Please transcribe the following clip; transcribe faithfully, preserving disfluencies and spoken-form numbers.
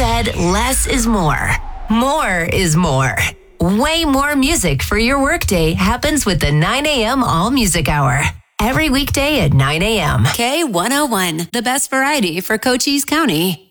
said less is more. More is more. Way more music for your workday happens with the nine a.m. All Music Hour. Every weekday at nine a.m. K one oh one, the best variety for Cochise County.